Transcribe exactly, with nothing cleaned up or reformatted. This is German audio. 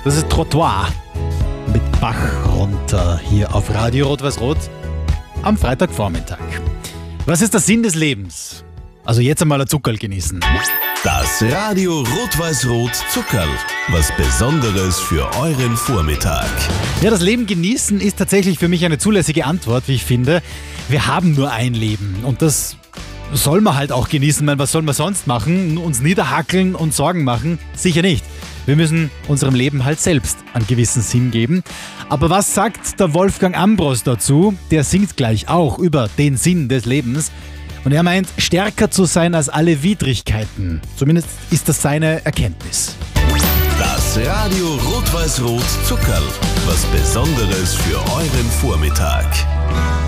Das ist Trottoir mit Bach runter hier auf Radio Rot-Weiß-Rot am Freitagvormittag. Was ist der Sinn des Lebens? Also jetzt einmal ein Zuckerl genießen. Das Radio Rot-Weiß-Rot Zuckerl. Was Besonderes für euren Vormittag. Ja, das Leben genießen ist tatsächlich für mich eine zulässige Antwort, wie ich finde. Wir haben nur ein Leben und das soll man halt auch genießen. Meine, was soll man sonst machen? Uns niederhackeln und Sorgen machen? Sicher nicht. Wir müssen unserem Leben halt selbst einen gewissen Sinn geben. Aber was sagt der Wolfgang Ambros dazu? Der singt gleich auch über den Sinn des Lebens. Und er meint, stärker zu sein als alle Widrigkeiten. Zumindest ist das seine Erkenntnis. Das Radio Rot-Weiß-Rot Zuckerl. Was Besonderes für euren Vormittag.